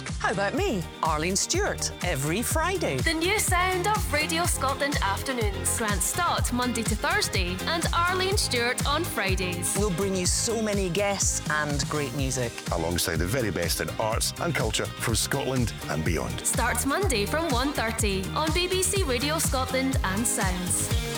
How about me, Arlene Stewart, every Friday? The new sound of Radio Scotland afternoons. Grant Stott Monday to Thursday and Arlene Stewart on Fridays. We'll bring you so many guests and great music. Alongside the very best in arts and culture from Scotland and beyond. Starts Monday from 1:30 on BBC Radio Scotland and Sounds.